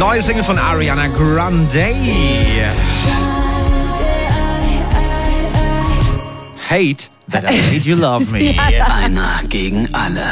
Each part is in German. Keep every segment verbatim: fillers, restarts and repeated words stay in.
Neue Single von Ariana Grande. Hate that I made you love me. Einer gegen alle.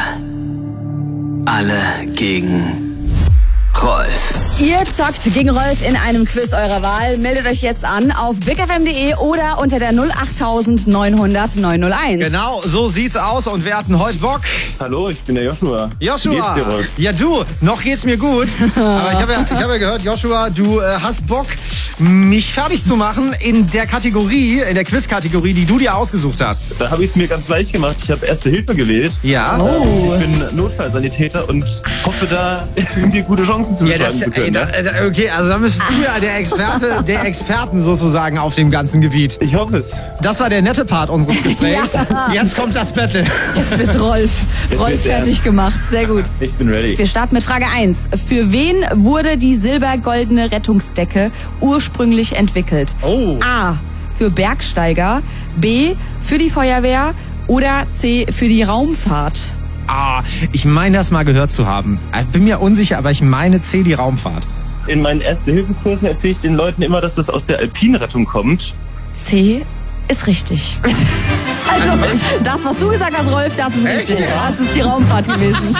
Alle gegen Rolf. Ihr zockt gegen Rolf in einem Quiz eurer Wahl. Meldet euch jetzt an auf bigfm punkt de oder unter der null acht neun null null neun null eins. Genau, so sieht's aus und wir hatten heute Bock. Hallo, ich bin der Joshua. Joshua! Wie geht's dir, Rolf? Ja, du, noch geht's mir gut. Aber ich habe ja, ich hab ja gehört, Joshua, du äh, hast Bock, mich fertig zu machen in der Kategorie, in der Quiz-Kategorie, die du dir ausgesucht hast. Da habe ich es mir ganz leicht gemacht. Ich habe Erste Hilfe gewählt. Ja. Oh. Ich bin Notfallsanitäter und hoffe, da dir gute Chancen Ja, zuschlagen das, zu können. ey, da, da, okay, also da bist du ja der Experte der Experten sozusagen auf dem ganzen Gebiet. Ich hoffe es. Das war der nette Part unseres Gesprächs. Ja. Jetzt kommt das Battle. Jetzt wird Rolf. Jetzt Rolf wird's fertig ernst. gemacht. Sehr gut. Ich bin ready. Wir starten mit Frage eins. Für wen wurde die silbergoldene Rettungsdecke ursprünglich entwickelt? Oh. A. Für Bergsteiger. B. Für die Feuerwehr. Oder C. Für die Raumfahrt. Ah, ich meine das mal gehört zu haben. Ich bin mir unsicher, aber ich meine C, die Raumfahrt. In meinen Erste-Hilfe-Kursen erzähle ich den Leuten immer, dass das aus der Alpinrettung kommt. C ist richtig. Also, das, was du gesagt hast, Rolf, das ist Echt? richtig. Das ist die Raumfahrt gewesen.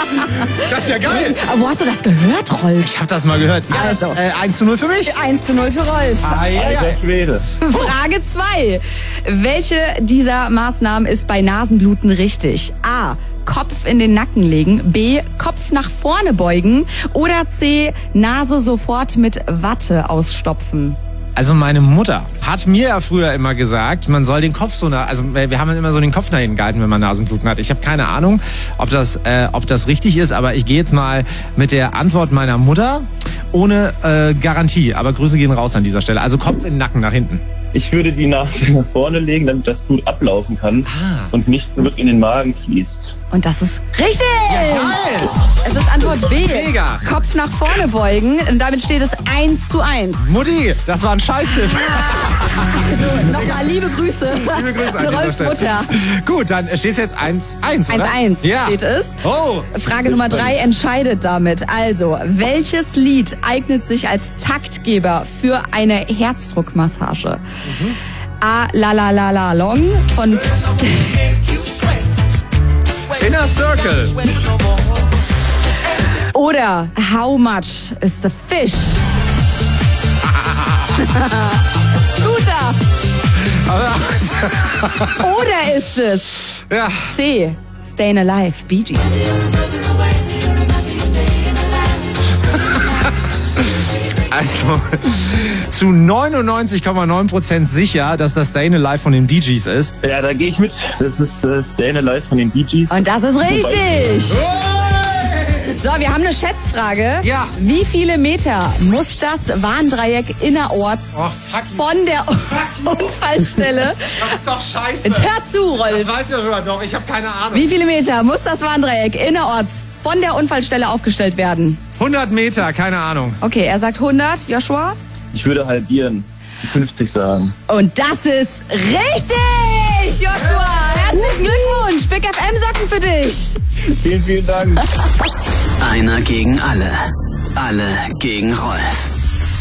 Das ist ja geil. Aber wo hast du das gehört, Rolf? Ich habe das mal gehört. Ja, Also. äh, eins zu null für mich. eins zu null für Rolf. Ah, ja, ja. Alter Schwede. Frage zwei. Welche dieser Maßnahmen ist bei Nasenbluten richtig? A. Kopf in den Nacken legen. B. Kopf nach vorne beugen. Oder C. Nase sofort mit Watte ausstopfen. Also meine Mutter hat mir ja früher immer gesagt, man soll den Kopf so nach, also wir haben immer so den Kopf nach hinten gehalten, wenn man Nasenbluten hat. Ich habe keine Ahnung, ob das, äh, ob das richtig ist, aber ich gehe jetzt mal mit der Antwort meiner Mutter ohne äh, Garantie. Aber Grüße gehen raus an dieser Stelle. Also Kopf in den Nacken nach hinten. Ich würde die Nase nach vorne legen, damit das Blut ablaufen kann Ah. und nicht zurück in den Magen fließt. Und das ist richtig! Geil! Es ist Antwort B. Mega. Kopf nach vorne beugen. Und damit steht es eins zu eins. Mutti, das war ein Scheißtipp. Nochmal liebe Grüße. Liebe Grüße an Rolfs dieser Stelle. Mutter. Gut, dann steht es jetzt eins eins, oder? eins eins Ja. steht es. Oh. Frage Nummer drei entscheidet damit. Also, welches Lied eignet sich als Taktgeber für eine Herzdruckmassage? Mhm. A. La La La La Long von Inner Circle. oder How Much is the Fish? Guter. Oder ist es Ja. C. Stayin' Alive, Bee Gees? Also zu neunundneunzig Komma neun Prozent sicher, dass das Stayin' Alive von den Bee Gees ist. Ja, da gehe ich mit. Das ist äh, Stayin' Alive von den Bee Gees. Und das ist richtig. So, wir haben eine Schätzfrage. Ja. Wie viele Meter muss das Warndreieck innerorts Oh, fuck. von der Unfallstelle... Das ist doch scheiße. Jetzt hör zu, Das Rolf. weiß ja schon doch, ich habe keine Ahnung. Wie viele Meter muss das Warndreieck innerorts von der Unfallstelle aufgestellt werden? hundert Meter, keine Ahnung. Okay, er sagt hundert, Joshua. Ich würde halbieren. fünfzig sagen. Und das ist richtig, Joshua. Herzlichen Glückwunsch. Big F M-Socken für dich. Vielen, vielen Dank. Einer gegen alle. Alle gegen Rolf.